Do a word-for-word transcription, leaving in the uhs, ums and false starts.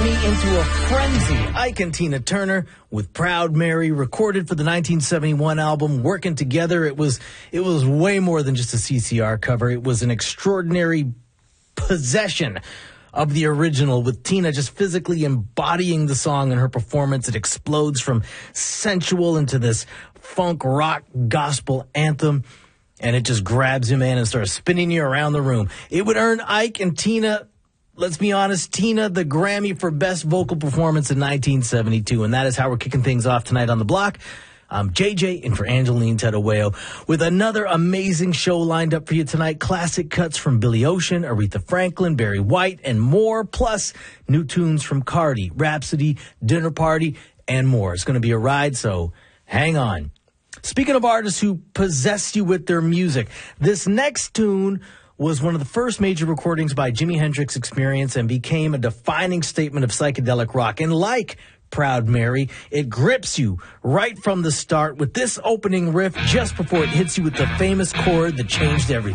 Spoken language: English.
me into a frenzy. Ike and Tina Turner with Proud Mary, recorded for the nineteen seventy-one album Working Together. It was it was way more than just a C C R cover. It was an extraordinary possession of the original, with Tina just physically embodying the song in her performance. It explodes from sensual into this funk rock gospel anthem, and it just grabs you, man, and starts spinning you around the room. It would earn Ike and Tina, let's be honest, Tina the Grammy for Best Vocal Performance in nineteen seventy-two, and that is how we're kicking things off tonight on The Block. I'm J J, in for Angeline Tedaweo, with another amazing show lined up for you tonight. Classic cuts from Billy Ocean, Aretha Franklin, Barry White, and more, plus new tunes from Cardi, Rhapsody, Dinner Party, and more. It's going to be a ride, so hang on. Speaking of artists who possess you with their music, this next tune was one of the first major recordings by Jimi Hendrix Experience and became a defining statement of psychedelic rock. And like Proud Mary, it grips you right from the start with this opening riff just before it hits you with the famous chord that changed everything.